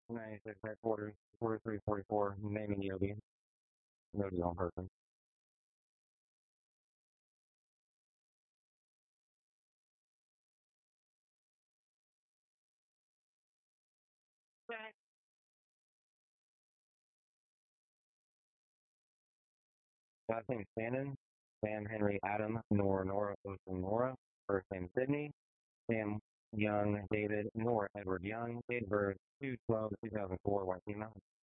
96 headquarters, 4344, naming Yogi. Noted on person. Last name Shannon, Sam Henry Adam, Nora Ocean Nora. First name Sydney, Sam Young David, Nora Edward Young. Date of birth 2/12/2004, white female.